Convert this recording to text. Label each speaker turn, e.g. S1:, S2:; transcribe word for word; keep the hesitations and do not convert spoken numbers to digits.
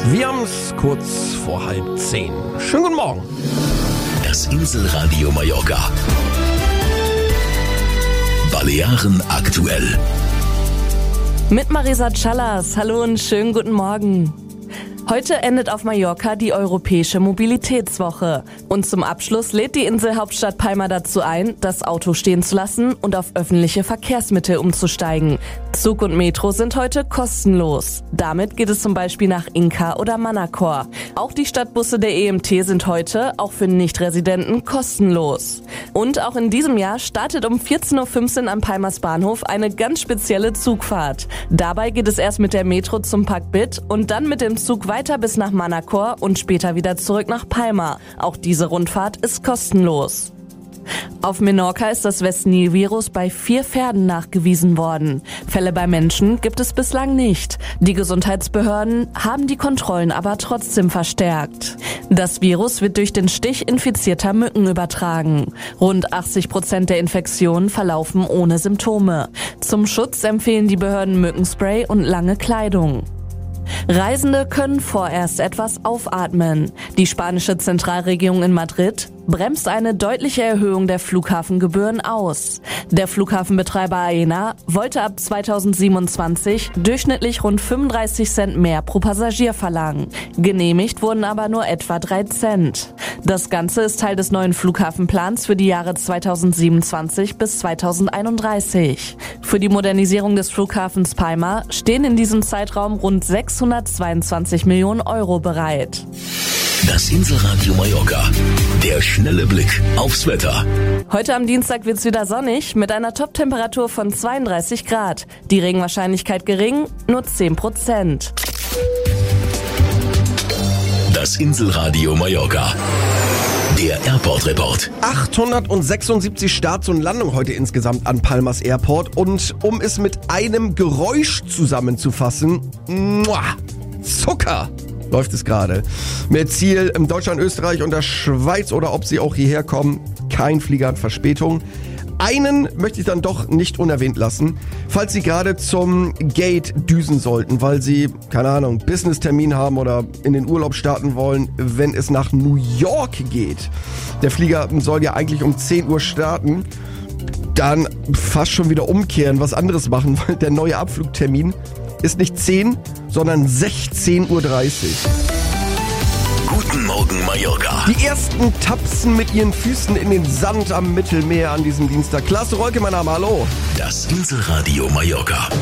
S1: Wir haben es kurz vor halb zehn. Schönen guten Morgen.
S2: Das Inselradio Mallorca. Balearen aktuell.
S3: Mit Marisa Callas. Hallo und schönen guten Morgen. Heute endet auf Mallorca die Europäische Mobilitätswoche. Und zum Abschluss lädt die Inselhauptstadt Palma dazu ein, das Auto stehen zu lassen und auf öffentliche Verkehrsmittel umzusteigen. Zug und Metro sind heute kostenlos. Damit geht es zum Beispiel nach Inca oder Manacor. Auch die Stadtbusse der E M T sind heute, auch für Nicht-Residenten, kostenlos. Und auch in diesem Jahr startet um vierzehn Uhr fünfzehn am Palmas Bahnhof eine ganz spezielle Zugfahrt. Dabei geht es erst mit der Metro zum Park Bit und dann mit dem Zug weiter bis nach Manacor und später wieder zurück nach Palma. Auch diese Rundfahrt ist kostenlos. Auf Menorca ist das West-Nil-Virus bei vier Pferden nachgewiesen worden. Fälle bei Menschen gibt es bislang nicht. Die Gesundheitsbehörden haben die Kontrollen aber trotzdem verstärkt. Das Virus wird durch den Stich infizierter Mücken übertragen. Rund achtzig Prozent der Infektionen verlaufen ohne Symptome. Zum Schutz empfehlen die Behörden Mückenspray und lange Kleidung. Reisende können vorerst etwas aufatmen. Die spanische Zentralregierung in Madrid bremst eine deutliche Erhöhung der Flughafengebühren aus. Der Flughafenbetreiber Aena wollte ab zweitausendsiebenundzwanzig durchschnittlich rund fünfunddreißig Cent mehr pro Passagier verlangen. Genehmigt wurden aber nur etwa drei Cent. Das Ganze ist Teil des neuen Flughafenplans für die Jahre zweitausendsiebenundzwanzig bis zweitausendeinunddreißig. Für die Modernisierung des Flughafens Palma stehen in diesem Zeitraum rund sechshundertzweiundzwanzig Millionen Euro bereit.
S2: Das Inselradio Mallorca. Der schnelle Blick aufs Wetter.
S3: Heute am Dienstag wird's wieder sonnig mit einer Top-Temperatur von zweiunddreißig Grad. Die Regenwahrscheinlichkeit gering, nur zehn Prozent.
S2: Das Inselradio Mallorca. Der Airport-Report.
S1: achthundertsechsundsiebzig Starts und Landungen heute insgesamt an Palmas Airport. Und um es mit einem Geräusch zusammenzufassen, muah, Zucker läuft es gerade. Mit Ziel in Deutschland, Österreich und der Schweiz oder ob sie auch hierher kommen, kein Flieger hat Verspätung. Einen möchte ich dann doch nicht unerwähnt lassen, falls Sie gerade zum Gate düsen sollten, weil Sie, keine Ahnung, Business-Termin haben oder in den Urlaub starten wollen, wenn es nach New York geht. Der Flieger soll ja eigentlich um zehn Uhr starten. Dann fast schon wieder umkehren, was anderes machen, weil der neue Abflugtermin ist nicht zehn, sondern sechzehn Uhr dreißig.
S2: Guten Morgen, Mallorca.
S1: Die ersten tapsen mit ihren Füßen in den Sand am Mittelmeer an diesem Dienstag. Klaas Rolke, mein Name, hallo.
S2: Das Inselradio Mallorca.